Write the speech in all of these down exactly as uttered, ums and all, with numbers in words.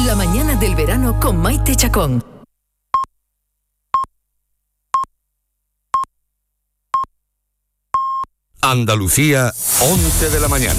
La mañana del verano con Maite Chacón. Andalucía, once de la mañana.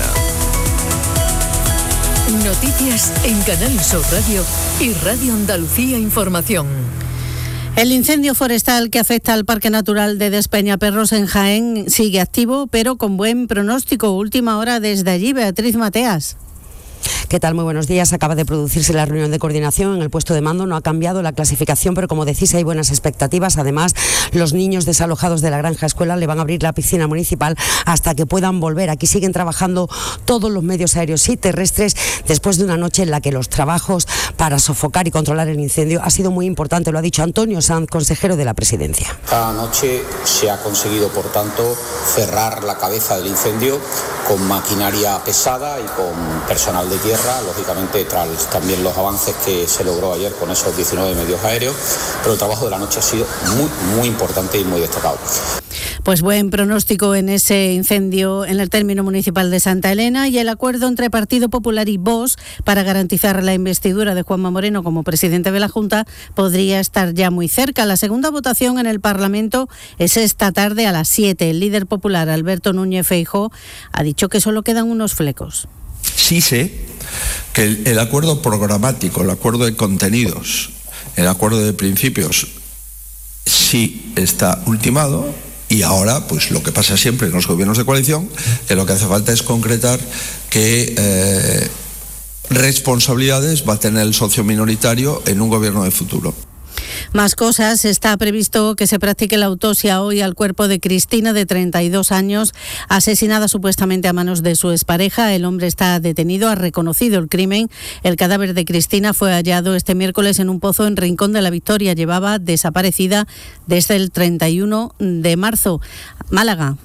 Noticias en Canal Sur Radio y Radio Andalucía Información. El incendio forestal que afecta al Parque Natural de Despeñaperros en Jaén sigue activo, pero con buen pronóstico. Última hora desde allí, Beatriz Mateas. ¿Qué tal? Muy buenos días. Acaba de producirse la reunión de coordinación en el puesto de mando. No ha cambiado la clasificación, pero como decís, hay buenas expectativas. Además, los niños desalojados de la Granja Escuela le van a abrir la piscina municipal hasta que puedan volver. Aquí siguen trabajando todos los medios aéreos y terrestres después de una noche en la que los trabajos para sofocar y controlar el incendio ha sido muy importante. Lo ha dicho Antonio Sanz, consejero de la Presidencia. Esta noche se ha conseguido, por tanto, cerrar la cabeza del incendio con maquinaria pesada y con personal de tierra, lógicamente tras también los avances que se logró ayer con esos diecinueve medios aéreos, pero el trabajo de la noche ha sido muy, muy importante y muy destacado. Pues buen pronóstico en ese incendio en el término municipal de Santa Elena y el acuerdo entre Partido Popular y Vox para garantizar la investidura de Juanma Moreno como presidente de la Junta podría estar ya muy cerca. La segunda votación en el Parlamento es esta tarde a las siete. El líder popular, Alberto Núñez Feijóo, ha dicho que solo quedan unos flecos. Sí sé que el, el acuerdo programático, el acuerdo de contenidos, el acuerdo de principios sí está ultimado y ahora pues lo que pasa siempre en los gobiernos de coalición, que lo que hace falta es concretar qué eh, responsabilidades va a tener el socio minoritario en un gobierno de futuro. Más cosas. Está previsto que se practique la autopsia hoy al cuerpo de Cristina, de treinta y dos años, asesinada supuestamente a manos de su expareja. El hombre está detenido, ha reconocido el crimen. El cadáver de Cristina fue hallado este miércoles en un pozo en Rincón de la Victoria. Llevaba desaparecida desde el treinta y uno de marzo. Málaga.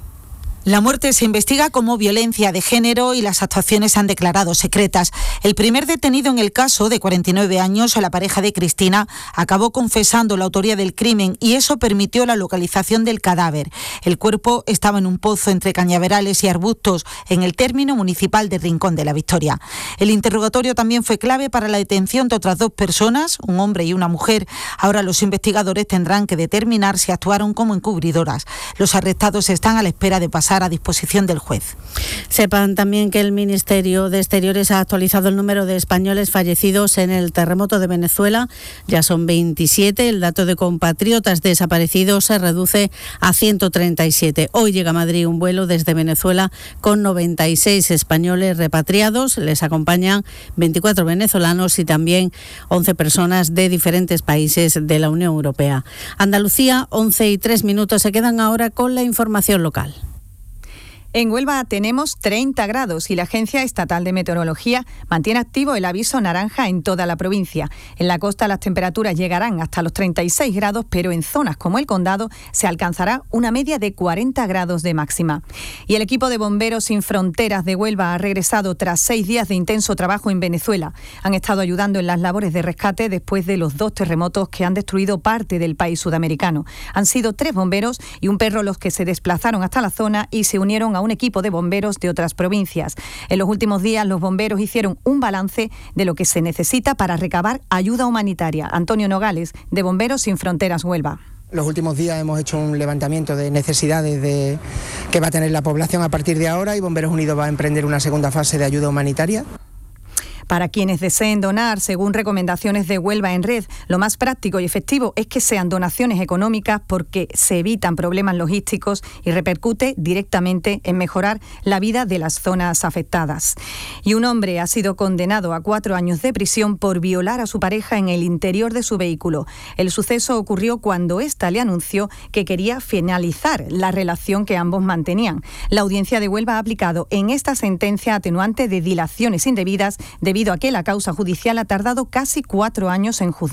La muerte se investiga como violencia de género y las actuaciones se han declarado secretas. El primer detenido en el caso, de cuarenta y nueve años, la pareja de Cristina, acabó confesando la autoría del crimen y eso permitió la localización del cadáver. El cuerpo estaba en un pozo entre cañaverales y arbustos en el término municipal de Rincón de la Victoria. El interrogatorio también fue clave para la detención de otras dos personas, un hombre y una mujer. Ahora los investigadores tendrán que determinar si actuaron como encubridoras. Los arrestados están a la espera de pasar a disposición del juez. Sepan también que el Ministerio de Exteriores ha actualizado el número de españoles fallecidos en el terremoto de Venezuela. Ya son veintisiete. El dato de compatriotas desaparecidos se reduce a ciento treinta y siete. Hoy llega a Madrid un vuelo desde Venezuela con noventa y seis españoles repatriados. Les acompañan veinticuatro venezolanos y también once personas de diferentes países de la Unión Europea. Andalucía, once y tres minutos. Se quedan ahora con la información local. En Huelva tenemos treinta grados y la Agencia Estatal de Meteorología mantiene activo el aviso naranja en toda la provincia. En la costa las temperaturas llegarán hasta los treinta y seis grados, pero en zonas como el Condado se alcanzará una media de cuarenta grados de máxima. Y el equipo de Bomberos Sin Fronteras de Huelva ha regresado tras seis días de intenso trabajo en Venezuela. Han estado ayudando en las labores de rescate después de los dos terremotos que han destruido parte del país sudamericano. Han sido tres bomberos y un perro los que se desplazaron hasta la zona y se unieron a un equipo de bomberos de otras provincias. En los últimos días los bomberos hicieron un balance de lo que se necesita para recabar ayuda humanitaria. Antonio Nogales, de Bomberos Sin Fronteras Huelva. Los últimos días hemos hecho un levantamiento de necesidades de, que va a tener la población a partir de ahora y Bomberos Unidos va a emprender una segunda fase de ayuda humanitaria. Para quienes deseen donar, según recomendaciones de Huelva en Red, lo más práctico y efectivo es que sean donaciones económicas porque se evitan problemas logísticos y repercute directamente en mejorar la vida de las zonas afectadas. Y un hombre ha sido condenado a cuatro años de prisión por violar a su pareja en el interior de su vehículo. El suceso ocurrió cuando ésta le anunció que quería finalizar la relación que ambos mantenían. La Audiencia de Huelva ha aplicado en esta sentencia atenuante de dilaciones indebidas debido a que la causa judicial ha tardado casi cuatro años en juzgar.